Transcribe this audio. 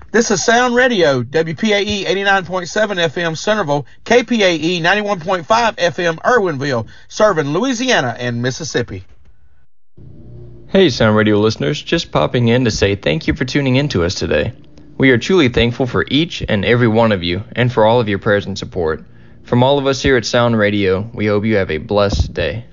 This is Sound Radio, WPAE 89.7 FM Centerville, KPAE 91.5 FM Irwinville, serving Louisiana and Mississippi. Hey Sound Radio listeners, just popping in to say thank you for tuning in to us today. We are truly thankful for each and every one of you and for all of your prayers and support. From all of us here at Sound Radio, we hope you have a blessed day.